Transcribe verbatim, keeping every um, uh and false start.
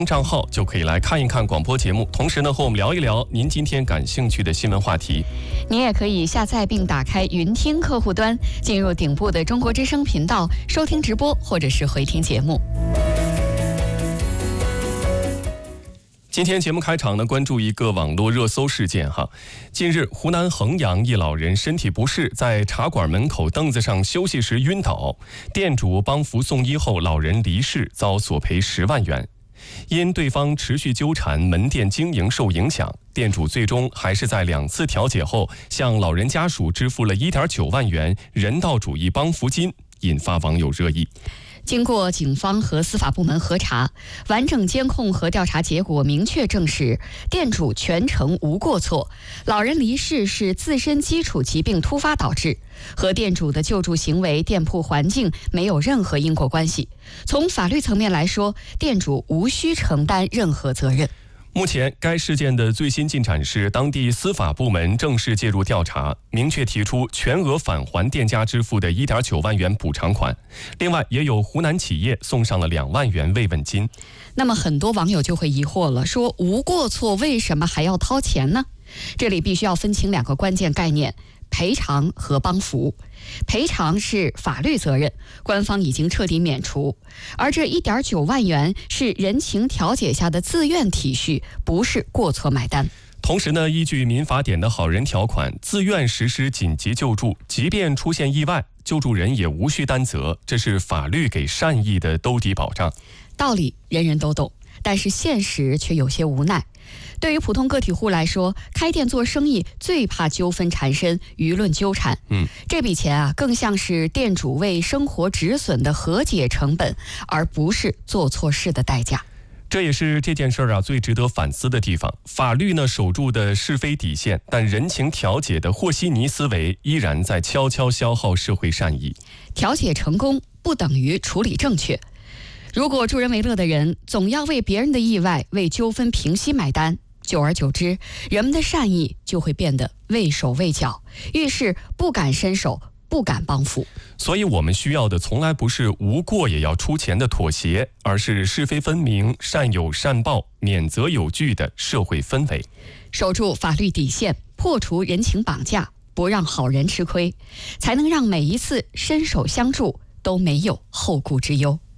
账号就可以来看一看广播节目，同时呢和我们聊一聊您今天感兴趣的新闻话题。 您也可以下载并打开云听客户端，进入顶部的中国之声频道收听直播或者是回听节目。 今天节目开场呢，关注一个网络热搜事件哈。近日，湖南衡阳一老人身体不适，在茶馆门口凳子上休息时晕倒，店主帮扶送医后，老人离世，遭索赔十万元。因对方持续纠缠，门店经营受影响，店主最终还是在两次调解后，向老人家属支付了 一点九万元人道主义帮扶金，引发网友热议。 经过警方和司法部门核查，完整监控和调查结果明确证实，店主全程无过错，老人离世是自身基础疾病突发导致，和店主的救助行为、店铺环境没有任何因果关系。从法律层面来说，店主无需承担任何责任。 目前，该事件的最新进展是，当地司法部门正式介入调查，明确提出全额返还店家支付的 一点九万元补偿款。另外，也有湖南企业送上了两万元慰问金。 那么，很多网友就会疑惑了，说无过错为什么还要掏钱呢？这里必须要分清两个关键概念：赔偿和帮扶。赔偿是法律责任，官方已经彻底免除，而这 一点九万元是人情调解下的自愿体恤，不是过错买单。 同时呢，依据民法典的好人条款，自愿实施紧急救助，即便出现意外，救助人也无需担责，这是法律给善意的兜底保障。 道理人人都懂，但是现实却有些无奈。对于普通个体户来说，开店做生意最怕纠纷缠身、舆论纠缠。嗯，这笔钱啊，更像是店主为生活止损的和解成本，而不是做错事的代价。 这也是这件事儿啊最值得反思的地方。法律呢守住的是非底线，但人情调解的和稀泥思维依然在悄悄消耗社会善意。 调解成功不等于处理正确。如果助人为乐的人总要为别人的意外、为纠纷平息买单，久而久之，人们的善意就会变得畏手畏脚，遇事不敢伸手，不敢帮扶。 所以我们需要的从来不是无过也要出钱的妥协，而是是非分明、善有善报、免责有据的社会氛围。 守住法律底线，破除人情绑架，不让好人吃亏，才能让每一次伸手相助都没有后顾之忧。